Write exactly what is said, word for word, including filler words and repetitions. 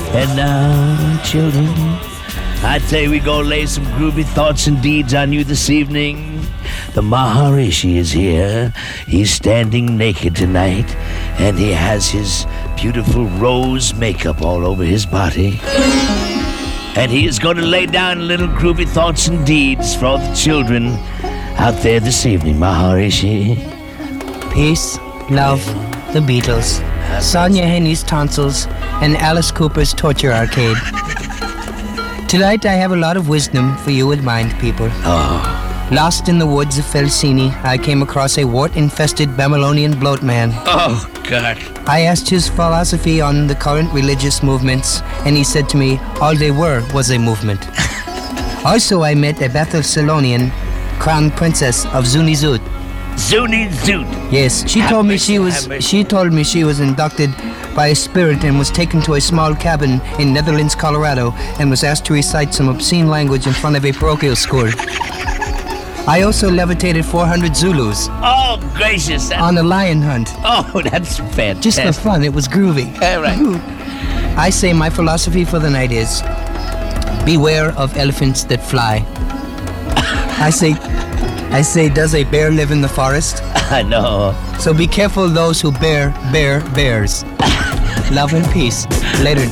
And now, children, I say we go lay some groovy thoughts and deeds on you this evening. The Maharishi is here. He's standing naked tonight, and he has his beautiful rose makeup all over his body. And he is going to lay down little groovy thoughts and deeds for all the children out there this evening, Maharishi. Peace, love, the Beatles, Sonia Henny's tonsils, and Alice Cooper's Torture Arcade. Tonight I have a lot of wisdom for you and mind, people. Oh. Lost in the woods of Felsini, I came across a wart-infested Babylonian bloat man. Oh, God. I asked his philosophy on the current religious movements, and he said to me, all they were was a movement. Also, I met a Bethel-Salonian crown princess of Zunizut. Zunizut. Yes, she told me she was she told me she was inducted by a spirit and was taken to a small cabin in Netherlands, Colorado, and was asked to recite some obscene language in front of a parochial school. I also levitated four hundred Zulus. Oh, gracious. That's... on a lion hunt. Oh, that's fantastic. Just for fun, it was groovy. All right. I say my philosophy for the night is, beware of elephants that fly. I say, I say, does a bear live in the forest? I know. So be careful those who bear, bear, bears. Love and peace. Later.